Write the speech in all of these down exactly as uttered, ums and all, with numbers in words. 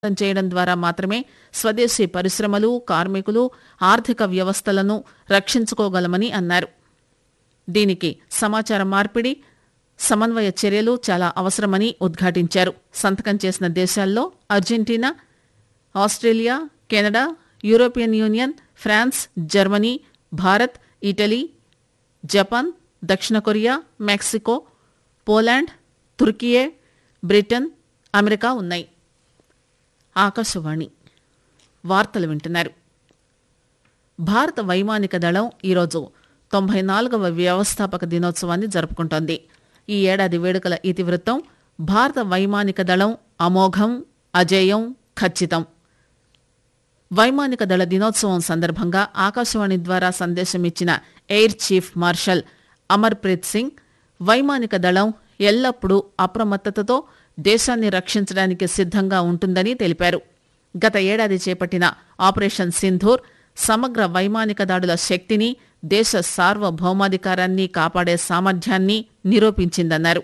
చేయడం ద్వారా మాత్రమే స్వదేశీ పరిశ్రమలు, కార్మికులు, ఆర్థిక వ్యవస్థలను రక్షించుకోగలమని అన్నారు. దీనికి సమాచార మార్పిడి, సమన్వయ చర్యలు చాలా అవసరమని ఉద్ఘాటించారు. సంతకం చేసిన దేశాల్లో Argentina, Australia, Canada, European union, France, Germany, Bharat, Italy, Japan, దక్షిణ Korea, Mexico, Poland, Türkiye, Britain, America ఉన్నాయి. ఆకాశవాణి వార్తలు వింటున్నారు. భారత వైమానిక దళం ఈరోజు తొంభై నాలుగవ వ్యవస్థాపక దినోత్సవాన్ని జరుపుకుంటోంది. ఈ ఏడాది వేడుకల ఇతివృత్తం భారత వైమానిక దళం అమోఘం, అజేయం, ఖచ్చితం. వైమానిక దళ దినోత్సవం సందర్భంగా ఆకాశవాణి ద్వారా సందేశం ఇచ్చిన air chief marshal Amarpreet Singh, వైమానిక దళం ఎల్లప్పుడూ అప్రమత్తతతో దేశాన్ని రక్షించడానికి సిద్ధంగా ఉంటుందని తెలిపారు. గత ఏడాది చేపట్టిన ఆపరేషన్ సింధూర్ సమగ్ర వైమానిక దాడుల శక్తిని, దేశ సార్వభౌమాధికారాన్ని కాపాడే సామర్థ్యాన్ని నిరూపించిందన్నారు.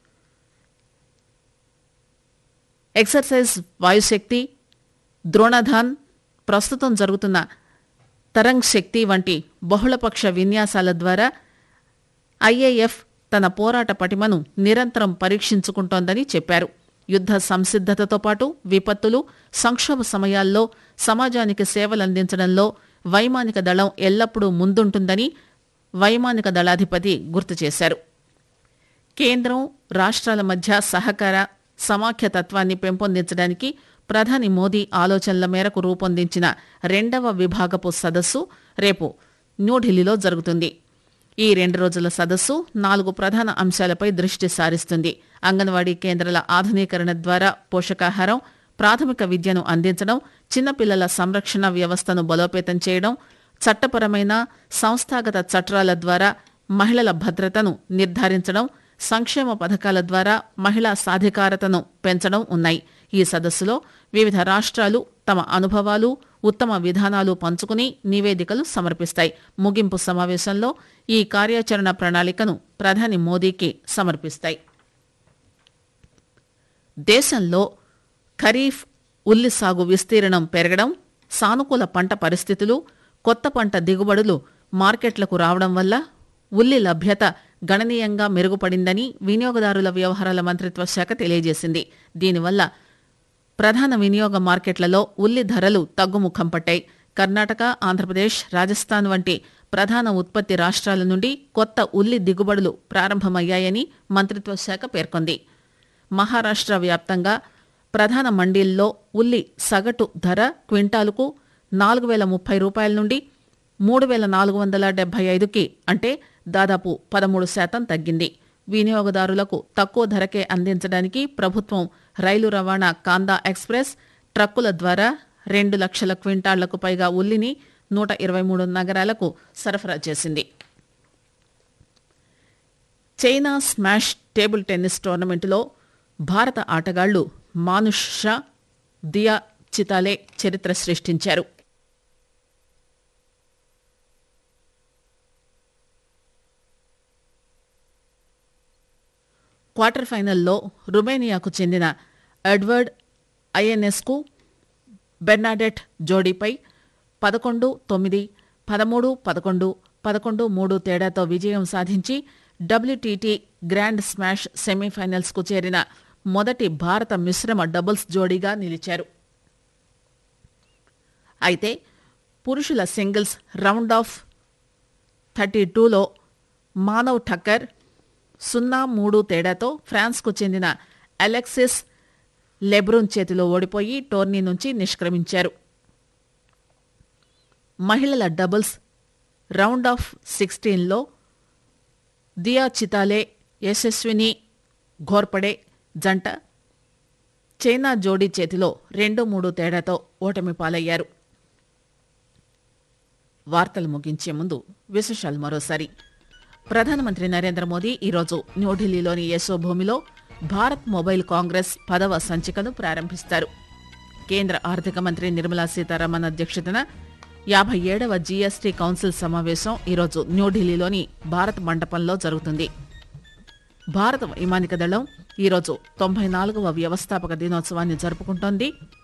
ఎక్సర్సైజ్ వాయుశక్తి, ద్రోణధాన్, ప్రస్తుతం జరుగుతున్న తరంగ్ శక్తి వంటి బహుళపక్ష విన్యాసాల ద్వారా ఐఏఎఫ్ తన పోరాట పటిమను నిరంతరం పరీక్షించుకుంటోందని చెప్పారు. యుద్ద సంసిద్దతతో పాటు విపత్తులు, సంక్షోభ సమయాల్లో సమాజానికి సేవలందించడంలో వైమానిక దళం ఎల్లప్పుడూ ముందుంటుందని వైమానిక దళాధిపతి గుర్తు చేశారు. కేంద్రం, రాష్ట్రాల మధ్య సహకార సమాఖ్యతత్వాన్ని పెంపొందించడానికి ప్రధాని మోదీ ఆలోచనల మేరకు రూపొందించిన రెండవ విభాగపు సదస్సు రేపు న్యూఢిల్లీలో జరుగుతుంది. ఈ రెండు రోజుల సదస్సు నాలుగు ప్రధాన అంశాలపై దృష్టి సారిస్తుంది. అంగన్వాడీ కేంద్రాల ఆధునీకరణ ద్వారా పోషకాహారం, ప్రాథమిక విద్యను అందించడం, చిన్నపిల్లల సంరక్షణ వ్యవస్థను బలోపేతం చేయడం, చట్టపరమైన సంస్థాగత చట్టాల ద్వారా మహిళల భద్రతను నిర్ధారించడం, సంక్షేమ పథకాల ద్వారా మహిళా సాధికారతను పెంచడం ఉన్నాయి. ఈ సదస్సులో వివిధ రాష్ట్రాలు తమ అనుభవాలు, ఉత్తమ విధానాలు పంచుకుని నివేదికలు సమర్పిస్తాయి. ముగింపు సమావేశంలో ఈ కార్యాచరణ ప్రణాళికను ప్రధాని మోదీకి సమర్పిస్తాయి. దేశంలో ఖరీఫ్ ఉల్లి సాగు విస్తీర్ణం పెరగడం, సానుకూల పంట పరిస్థితులు, కొత్త పంట దిగుబడులు మార్కెట్లకు రావడం వల్ల ఉల్లి లభ్యత గణనీయంగా మెరుగుపడిందని వినియోగదారుల వ్యవహారాల మంత్రిత్వ శాఖ తెలియజేసింది. దీనివల్ల ప్రధాన వినియోగ మార్కెట్లలో ఉల్లి ధరలు తగ్గుముఖం పట్టాయి. కర్ణాటక, ఆంధ్రప్రదేశ్, రాజస్థాన్ వంటి ప్రధాన ఉత్పత్తి రాష్ట్రాల నుండి కొత్త ఉల్లి దిగుబడులు ప్రారంభమయ్యాయని మంత్రిత్వ శాఖ పేర్కొంది. మహారాష్ట్ర వ్యాప్తంగా ప్రధాన మండీల్లో ఉల్లి సగటు ధర క్వింటాలుకు నాలుగు వేల ముప్పై రూపాయల నుండి మూడు వేల నాలుగు వందల డెబ్బై ఐదుకి అంటే దాదాపు పదమూడు శాతం తగ్గింది. వినియోగదారులకు తక్కువ ధరకే అందించడానికి ప్రభుత్వం రైలు రవాణా కాందా ఎక్స్ప్రెస్ ట్రక్కుల ద్వారా రెండు లక్షల క్వింటాళ్లకు పైగా ఉల్లిని నూట ఇరవై మూడు నగరాలకు సరఫరా చేసింది. చైనా స్మాష్ టేబుల్ టెన్నిస్ టోర్నమెంటులో భారత ఆటగాళ్లు మానుష్ షా, దియా చితాలే చరిత్ర సృష్టించారు. క్వార్టర్ ఫైనల్లో రుమేనియాకు చెందిన ఎడ్వర్డ్ ఐఎన్ఎస్కు బెర్నాడెట్ జోడీపై పదకొండు తొమ్మిది, పదమూడు పదకొండు, పదకొండు మూడు తేడాతో విజయం సాధించి డబ్ల్యూటీటీ గ్రాండ్ స్మాష్ సెమీఫైనల్స్కు చేరిన మొదటి భారత మిశ్రమ డబుల్స్ జోడీగా నిలిచారు. అయితే పురుషుల సింగిల్స్ రౌండ్ ఆఫ్ థర్టీ టూలో మానవ్ ఠక్కర్ సున్నా మూడు తేడాతో ఫ్రాన్స్కు చెందిన అలెక్సిస్ లెబ్రూన్ చేతిలో ఓడిపోయి టోర్నీ నుంచి నిష్క్రమించారు. మహిళల డబుల్స్ రౌండ్ ఆఫ్ సిక్స్టీన్లో దియా చితాలే, యశస్విని ఘోర్పడే జంట చైనా జోడీ చేతిలో రెండు మూడు తేడాతో ఓటమి పాలయ్యారు. వార్తలు ముగించే ముందు విశేషాలు మరోసారి. ప్రధానమంత్రి నరేంద్ర మోదీ ఈరోజు న్యూఢిల్లీలోని యశోభూమిలో భారత్ మొబైల్ కాంగ్రెస్ పదవ సంచికను ప్రారంభిస్తారు. కేంద్ర ఆర్థిక మంత్రి నిర్మలా సీతారామన్ అధ్యక్షతన యాభై ఏడవ జీఎస్టీ కౌన్సిల్ సమావేశం ఈరోజు న్యూఢిల్లీలోని భారత్ మండపంలో జరుగుతుంది. భారత వైమానిక దళం ఈరోజు తొంభై నాలుగవ వ్యవస్థాపక దినోత్సవాన్ని జరుపుకుంటోంది.